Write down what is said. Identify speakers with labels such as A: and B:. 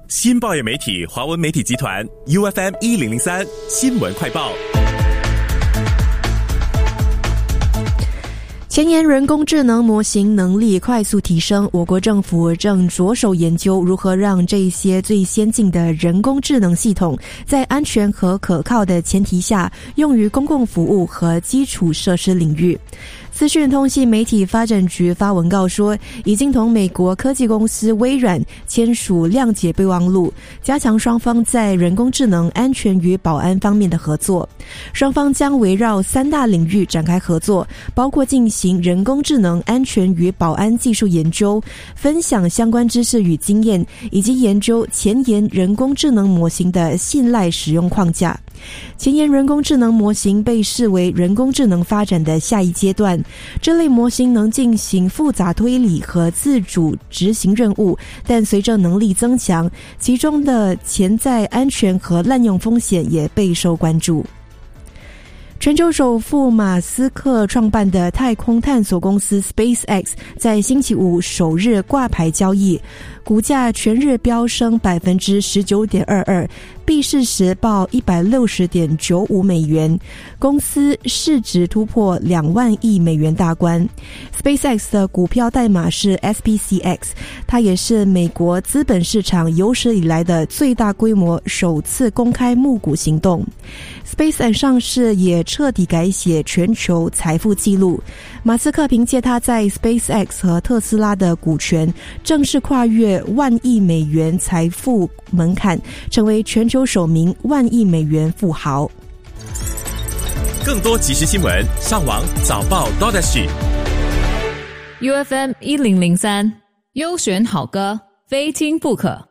A: 新报业媒体华文媒体集团 UFM 1003新闻快报。
B: 前沿人工智能模型能力快速提升，我国政府正着手研究如何让这些最先进的人工智能系统在安全和可靠的前提下用于公共服务和基础设施领域。资讯通信媒体发展局发文告说，已经同美国科技公司微软签署谅解备忘录，加强双方在人工智能安全与保安方面的合作。双方将围绕3大领域展开合作，包括进行人工智能安全与保安技术研究，分享相关知识与经验，以及研究前沿人工智能模型的信赖使用框架。前沿人工智能模型被视为人工智能发展的下一阶段，这类模型能进行复杂推理和自主执行任务，但随着能力增强，其中的潜在安全和滥用风险也备受关注。全球首富马斯克创办的太空探索公司 SpaceX 在星期五首日挂牌交易，股价全日飙升 19.22%， 闭市时报 160.95 美元，公司市值突破2万亿美元大关。SpaceX 的股票代码是 SPCX， 它也是美国资本市场有史以来的最大规模首次公开募股行动。SpaceX 上市也彻底改写全球财富纪录。马斯克凭借他在 SpaceX 和特斯拉的股权，正式跨越1万亿美元财富门槛，成为全球首名1万亿美元富豪。
A: 更多即时新闻，上网早报
C: .UFM 1003，优选好歌，非听不可。